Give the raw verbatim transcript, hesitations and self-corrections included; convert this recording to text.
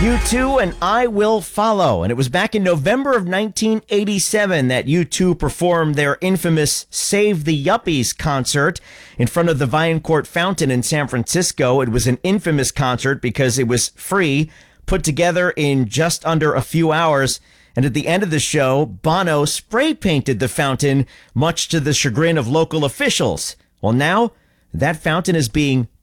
U two and I Will Follow. And it was back in November of nineteen eighty-seven that U two performed their infamous Save the Yuppies concert in front of the Viancourt Fountain in San Francisco. It was an infamous concert because it was free, put together in just under a few hours. And at the end of the show, Bono spray painted the fountain, much to the chagrin of local officials. Well, now that fountain is being